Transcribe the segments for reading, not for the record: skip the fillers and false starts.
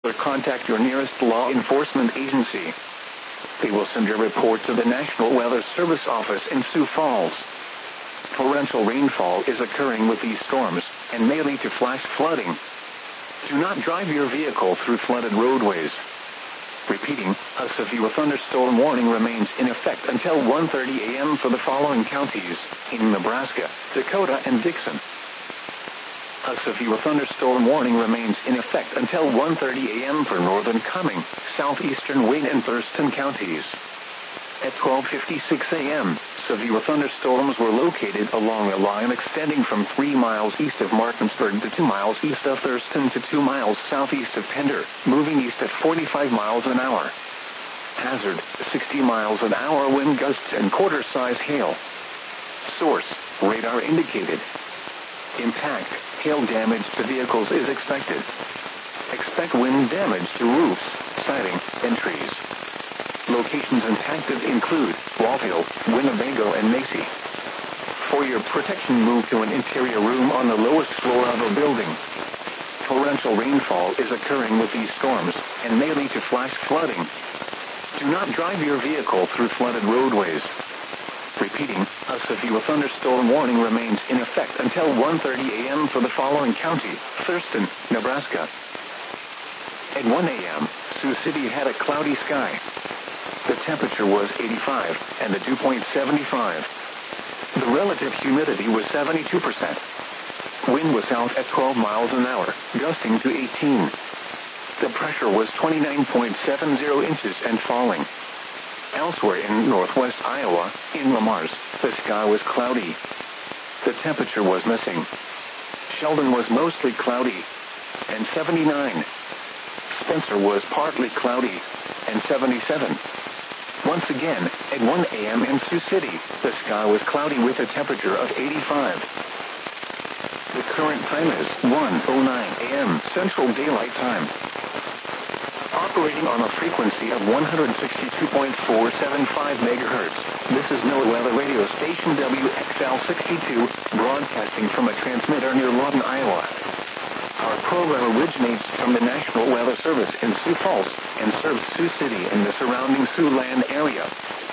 or contact your nearest law enforcement agency. They will send your report to the National Weather Service office in Sioux Falls. Torrential rainfall is occurring with these storms and may lead to flash flooding. Do not drive your vehicle through flooded roadways. Repeating, a severe thunderstorm warning remains in effect until 1:30 a.m. for the following counties in Nebraska, Dakota, and Dixon. A severe thunderstorm warning remains in effect until 1:30 a.m. for northern Cumming, southeastern Wayne, and Thurston counties. At 12:56 a.m., severe thunderstorms were located along a line extending from 3 miles east of Martinsburg to 2 miles east of Thurston to 2 miles southeast of Pender, moving east at 45 miles an hour. Hazard, 60 miles an hour wind gusts and quarter-size hail. Source, radar indicated. Impact, hail damage to vehicles is expected. Expect wind damage to roofs, siding, and trees. Locations impacted include Walville, Winnebago, and Macy. For your protection, move to an interior room on the lowest floor of a building. Torrential rainfall is occurring with these storms and may lead to flash flooding. Do not drive your vehicle through flooded roadways. Repeating, a severe thunderstorm warning remains in effect until 1:30 a.m. for the following county, Thurston, Nebraska. At 1 a.m., Sioux City had a cloudy sky. The temperature was 85 and the dew point 75. The relative humidity was 72%. Wind was south at 12 miles an hour, gusting to 18. The pressure was 29.70 inches and falling. Elsewhere in northwest Iowa, in Lamars, the sky was cloudy. The temperature was missing. Sheldon was mostly cloudy, and 79. Spencer was partly cloudy, and 77. Once again, at 1 a.m. in Sioux City, the sky was cloudy with a temperature of 85. The current time is 1:09 a.m. Central Daylight Time. Operating on a frequency of 162.475 megahertz, this is NOAA Weather Radio Station WXL62, broadcasting from a transmitter near Lawton, Iowa. Our program originates from the National Weather Service in Sioux Falls and serves Sioux City and the surrounding Siouxland area.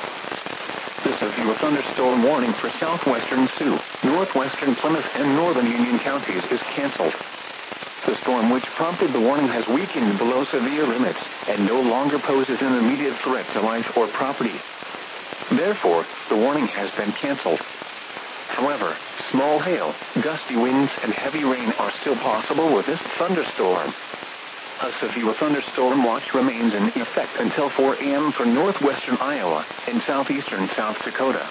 The severe thunderstorm warning for southwestern Sioux, northwestern Plymouth, and northern Union counties is canceled. The storm which prompted the warning has weakened below severe limits and no longer poses an immediate threat to life or property. Therefore, the warning has been canceled. However, small hail, gusty winds, and heavy rain are still possible with this thunderstorm. A severe thunderstorm watch remains in effect until 4 a.m. for northwestern Iowa and southeastern South Dakota.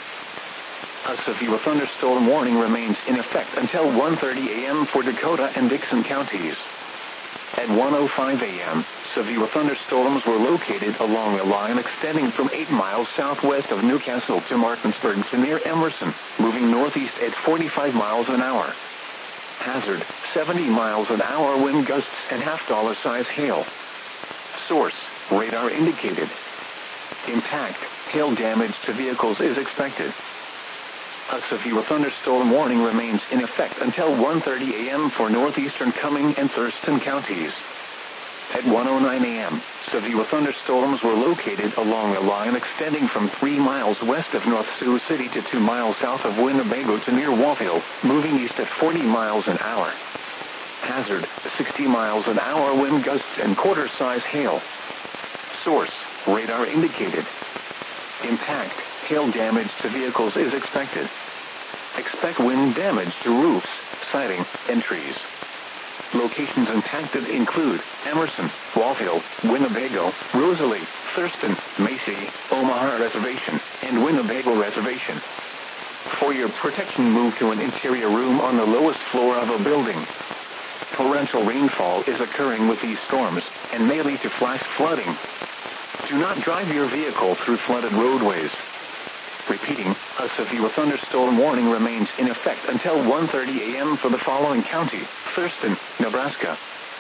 A severe thunderstorm warning remains in effect until 1:30 a.m. for Dakota and Dixon counties. At 1:05 a.m., severe thunderstorms were located along a line extending from 8 miles southwest of Newcastle to Martinsburg to near Emerson, moving northeast at 45 miles an hour. Hazard, 70 miles an hour wind gusts and half-dollar-size hail. Source, radar indicated. Impact, hail damage to vehicles is expected. A severe thunderstorm warning remains in effect until 1:30 a.m. for northeastern Cumming and Thurston counties. At 1:09 a.m., severe thunderstorms were located along a line extending from 3 miles west of North Sioux City to 2 miles south of Winnebago to near Walville, moving east at 40 miles an hour. Hazard, 60 miles an hour wind gusts and quarter-size hail. Source, radar indicated. Impact, hail damage to vehicles is expected. Expect wind damage to roofs, siding, and trees. Locations impacted include Emerson, Walville, Winnebago, Rosalie, Thurston, Macy, Omaha Reservation, and Winnebago Reservation. For your protection, move to an interior room on the lowest floor of a building. Torrential rainfall is occurring with these storms and may lead to flash flooding. Do not drive your vehicle through flooded roadways. Repeating, a severe thunderstorm warning remains in effect until 1:30 a.m. for the following county, Thurston, Nebraska.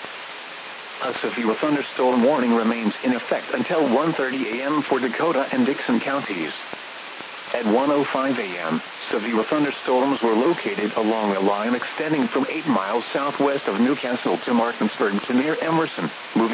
A severe thunderstorm warning remains in effect until 1:30 a.m. for Dakota and Dixon counties. At 1:05 a.m., severe thunderstorms were located along a line extending from 8 miles southwest of Newcastle to Martinsburg to near Emerson, moving